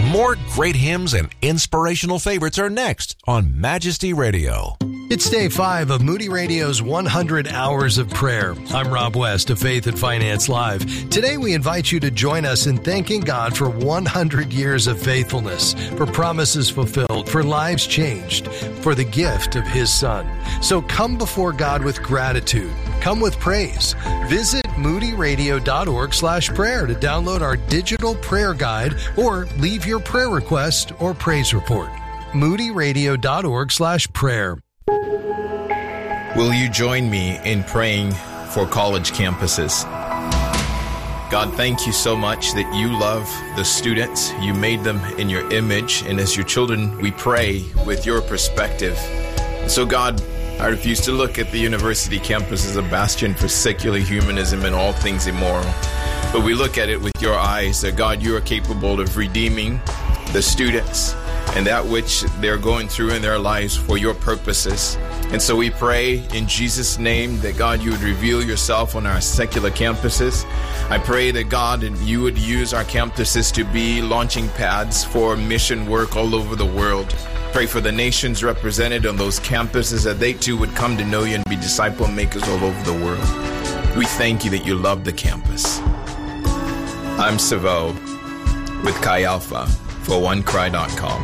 More great hymns and inspirational favorites are next on Majesty Radio. It's day 5 of Moody Radio's 100 Hours of Prayer. I'm Rob West of Faith and Finance Live. Today we invite you to join us in thanking God for 100 years of faithfulness, for promises fulfilled, for lives changed, for the gift of His Son. So come before God with gratitude. Come with praise. Visit moodyradio.org/prayer to download our digital prayer guide or leave your prayer request or praise report. moodyradio.org/prayer. Will you join me in praying for college campuses? God, thank you so much that you love the students. You made them in your image, and as your children, we pray with your perspective. So God, I refuse to look at the university campus as a bastion for secular humanism and all things immoral. But we look at it with your eyes, that God, you are capable of redeeming the students and that which they're going through in their lives for your purposes. And so we pray in Jesus' name that, God, you would reveal yourself on our secular campuses. I pray that, God, you would use our campuses to be launching pads for mission work all over the world. Pray for the nations represented on those campuses, that they too would come to know you and be disciple makers all over the world. We thank you that you love the campus. I'm Savo with Chi Alpha for OneCry.com.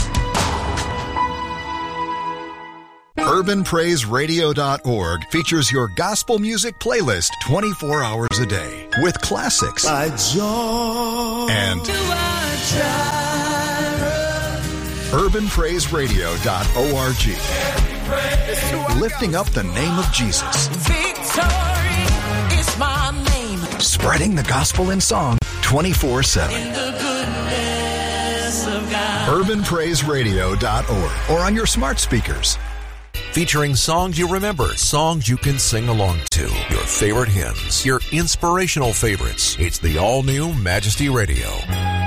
UrbanPraiseRadio.org features your gospel music playlist 24 hours a day with classics and UrbanPraiseRadio.org, lifting up the name of Jesus. Victory is my name. Spreading the gospel in song 24/7. In the goodness of God. UrbanPraiseRadio.org or on your smart speakers. Featuring songs you remember, songs you can sing along to, your favorite hymns, your inspirational favorites. It's the all-new Majesty Radio.